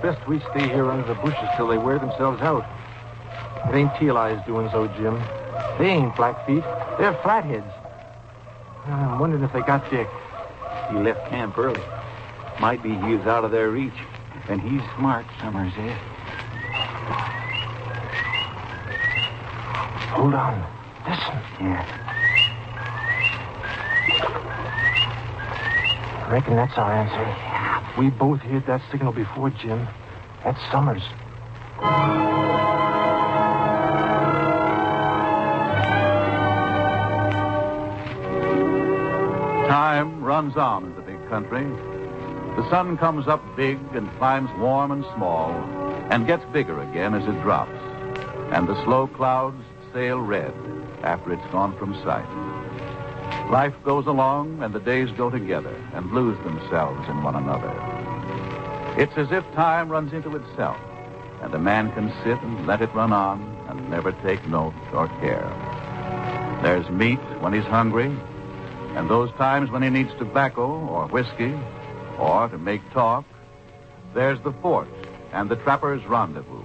best we stay here under the bushes till they wear themselves out. It ain't Teal Eyes doing so, Jim. They ain't Blackfeet. They're Flatheads. I'm wondering if they got Dick. He left camp early. Might be he is out of their reach. And he's smart, Summers is. Hold on. Listen. Yeah. I reckon that's our answer. We both heard that signal before, Jim. That's Summers. Time runs on in the big country. The sun comes up big and climbs warm and small and gets bigger again as it drops. And the slow clouds sail red after it's gone from sight. Life goes along and the days go together and lose themselves in one another. It's as if time runs into itself and a man can sit and let it run on and never take note or care. There's meat when he's hungry, and those times when he needs tobacco or whiskey or to make talk, there's the fort and the trapper's rendezvous.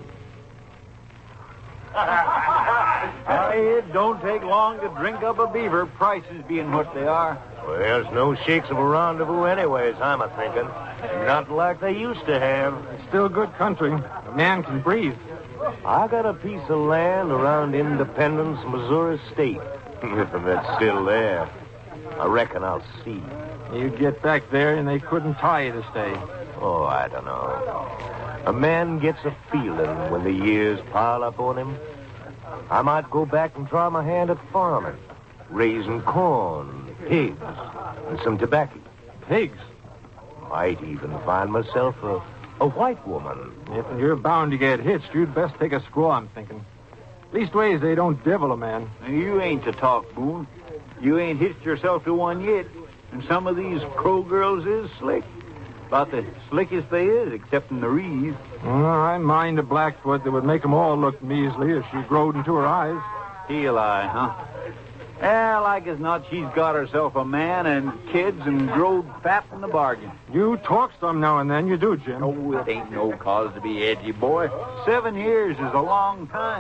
It don't take long to drink up a beaver, prices being what they are. Well, there's no shakes of a rendezvous anyways, I'm a-thinking. Not like they used to have. It's still good country. A man can breathe. I got a piece of land around Independence, Missouri State. If it's still there, I reckon I'll see. You get back there and they couldn't tie you to stay. Oh, I don't know. A man gets a feeling when the years pile up on him. I might go back and try my hand at farming, raising corn, pigs, and some tobacco. Pigs? Might even find myself a white woman. If you're bound to get hitched, you'd best take a squaw, I'm thinking. Leastways, they don't devil a man. You ain't to talk, Boone. You ain't hitched yourself to one yet. And some of these Crow girls is slick. About the slickest they is, excepting the Reeve. I mind a Blackfoot that would make 'em all look measly if she growed into her eyes. Teal Eye, huh? Yeah, like as not, she's got herself a man and kids and growed fat in the bargain. You talk some now and then, you do, Jim. Oh, it ain't no cause to be edgy, boy. 7 years is a long time.